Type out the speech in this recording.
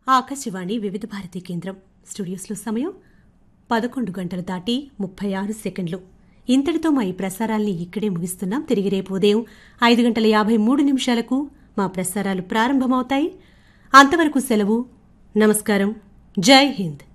ఆకాశవాణి వివిధ భారతి కేంద్రం స్టూడియోస్లో సమయం 11 గంటలు దాటి 36 సెకండ్లు. ఇంతటితో మా ఈ ప్రసారాల్ని ఇక్కడే ముగిస్తున్నాం. తిరిగి రేపు ఉదయం 5:53 మా ప్రసారాలు ప్రారంభమవుతాయి. అంతవరకు సెలవు. నమస్కారం. జై హింద్.